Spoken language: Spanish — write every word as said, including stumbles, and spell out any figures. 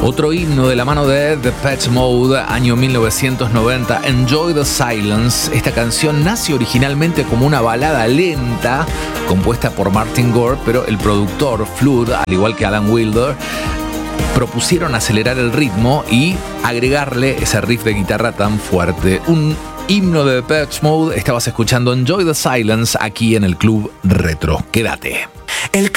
Otro himno de la mano de Depeche Mode, año mil novecientos noventa, Enjoy the Silence. Esta canción nace originalmente como una balada lenta compuesta por Martin Gore, pero el productor Flood, al igual que Alan Wilder, propusieron acelerar el ritmo y agregarle ese riff de guitarra tan fuerte. Un himno de Depeche Mode. Estabas escuchando Enjoy the Silence aquí en el Club Retro. Quédate. El